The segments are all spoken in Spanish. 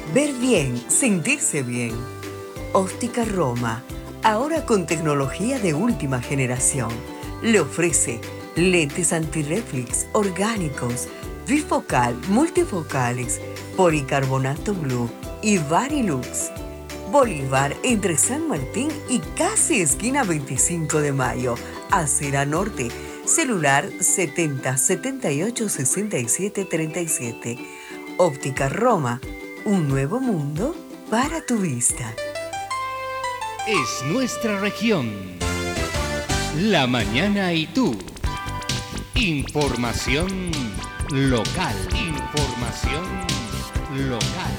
Ver bien, sentirse bien. Óptica Roma, ahora con tecnología de última generación, le ofrece lentes antirreflex orgánicos, bifocal, multifocales, policarbonato blue y Varilux. Bolívar entre San Martín y casi esquina 25 de Mayo, Acera Norte, celular 70 78 67 37. Óptica Roma, un nuevo mundo para tu vista. Es nuestra región. La mañana y tú. Información local. Información local.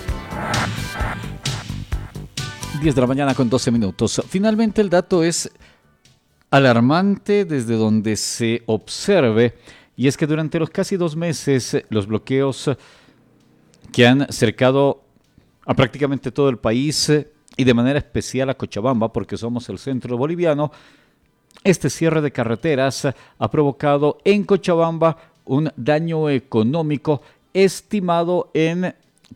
10 de la mañana con 12 minutos. Finalmente el dato es alarmante desde donde se observe, y es que durante los casi 2 meses los bloqueos que han cercado a prácticamente todo el país y de manera especial a Cochabamba, porque somos el centro boliviano, este cierre de carreteras ha provocado en Cochabamba un daño económico estimado en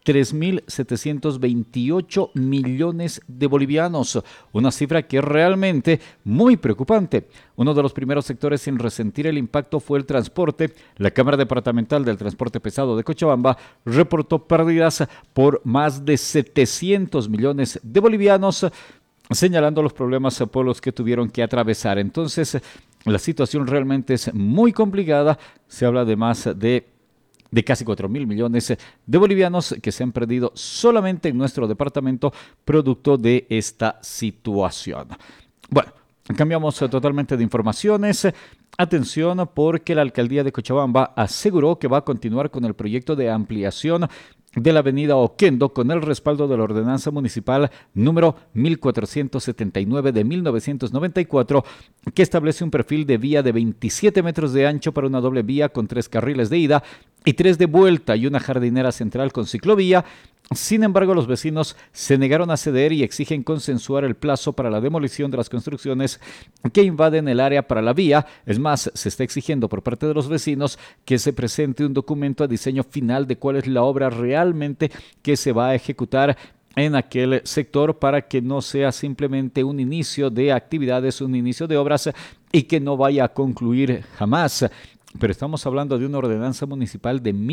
3.728 millones de bolivianos, una cifra que es realmente muy preocupante. Uno de los primeros sectores en resentir el impacto fue el transporte. La Cámara Departamental del Transporte Pesado de Cochabamba reportó pérdidas por más de 700 millones de bolivianos, señalando los problemas por los que tuvieron que atravesar. Entonces, la situación realmente es muy complicada. Se habla de más de casi 4.000 millones de bolivianos que se han perdido solamente en nuestro departamento producto de esta situación. Bueno, cambiamos totalmente de informaciones. Atención, porque la alcaldía de Cochabamba aseguró que va a continuar con el proyecto de ampliación de la avenida Oquendo con el respaldo de la ordenanza municipal número 1479 de 1994, que establece un perfil de vía de 27 metros de ancho para una doble vía con 3 carriles de ida y 3 de vuelta y una jardinera central con ciclovía. Sin embargo, los vecinos se negaron a ceder y exigen consensuar el plazo para la demolición de las construcciones que invaden el área para la vía. Es más, se está exigiendo por parte de los vecinos que se presente un documento a diseño final de cuál es la obra realmente que se va a ejecutar en aquel sector, para que no sea simplemente un inicio de actividades, un inicio de obras y que no vaya a concluir jamás. Pero estamos hablando de una ordenanza municipal de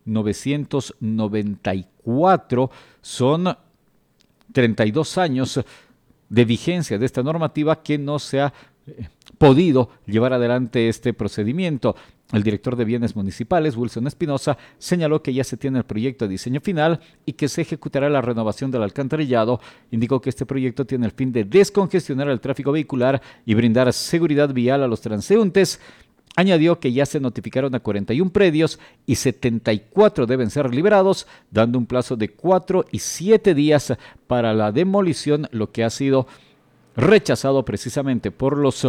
1994. Son 32 años de vigencia de esta normativa que no se ha podido llevar adelante este procedimiento. El director de Bienes Municipales, Wilson Espinosa, señaló que ya se tiene el proyecto de diseño final y que se ejecutará la renovación del alcantarillado. Indicó que este proyecto tiene el fin de descongestionar el tráfico vehicular y brindar seguridad vial a los transeúntes. Añadió que ya se notificaron a 41 predios y 74 deben ser liberados, dando un plazo de 4 y 7 días para la demolición, lo que ha sido rechazado precisamente por los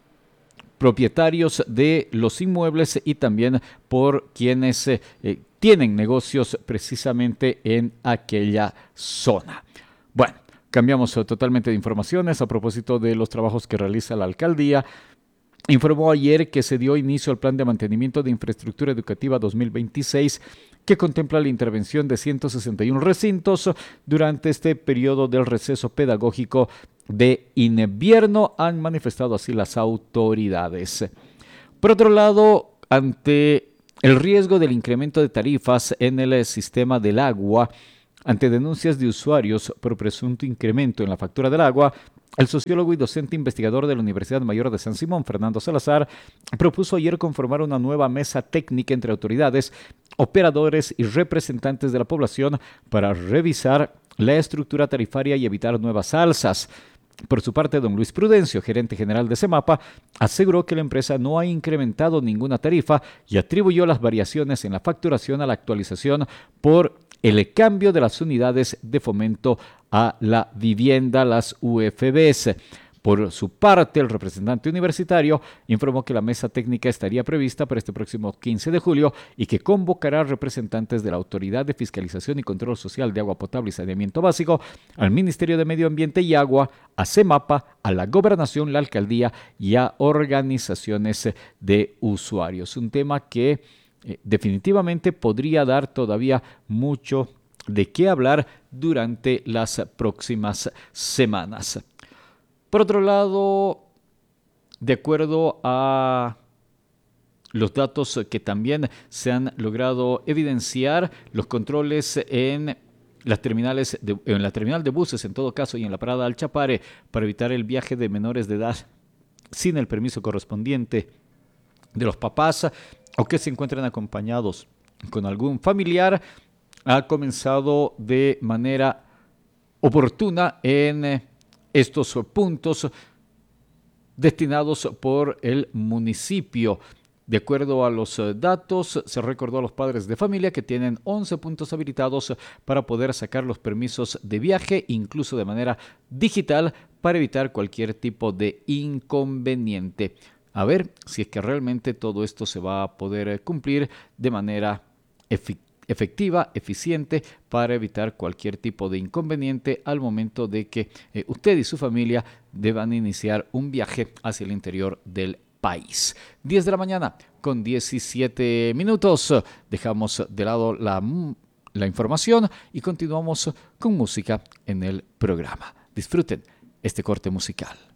propietarios de los inmuebles y también por quienes tienen negocios precisamente en aquella zona. Bueno, cambiamos totalmente de informaciones a propósito de los trabajos que realiza la alcaldía. Informó ayer que se dio inicio al Plan de Mantenimiento de Infraestructura Educativa 2026, que contempla la intervención de 161 recintos durante este periodo del receso pedagógico de invierno, han manifestado así las autoridades. Por otro lado, ante el riesgo del incremento de tarifas en el sistema del agua, ante denuncias de usuarios por presunto incremento en la factura del agua, el sociólogo y docente investigador de la Universidad Mayor de San Simón, Fernando Salazar, propuso ayer conformar una nueva mesa técnica entre autoridades, operadores y representantes de la población para revisar la estructura tarifaria y evitar nuevas alzas. Por su parte, don Luis Prudencio, gerente general de CEMAPA, aseguró que la empresa no ha incrementado ninguna tarifa y atribuyó las variaciones en la facturación a la actualización por el cambio de las unidades de fomento a la vivienda, las UFBs. Por su parte, el representante universitario informó que la mesa técnica estaría prevista para este próximo 15 de julio y que convocará representantes de la Autoridad de Fiscalización y Control Social de Agua Potable y Saneamiento Básico, al Ministerio de Medio Ambiente y Agua, a CEMAPA, a la Gobernación, la Alcaldía y a organizaciones de usuarios. Un tema que definitivamente podría dar todavía mucho de qué hablar durante las próximas semanas. Por otro lado, de acuerdo a los datos que también se han logrado evidenciar, los controles en la terminal de buses, en todo caso, y en la parada Alchapare, para evitar el viaje de menores de edad sin el permiso correspondiente de los papás o que se encuentren acompañados con algún familiar, ha comenzado de manera oportuna en estos puntos destinados por el municipio. De acuerdo a los datos, se recordó a los padres de familia que tienen 11 puntos habilitados para poder sacar los permisos de viaje, incluso de manera digital, para evitar cualquier tipo de inconveniente. A ver si es que realmente todo esto se va a poder cumplir de manera efectiva, eficiente, para evitar cualquier tipo de inconveniente al momento de que usted y su familia deban iniciar un viaje hacia el interior del país. 10 de la mañana con 17 minutos. Dejamos de lado la información y continuamos con música en el programa. Disfruten este corte musical.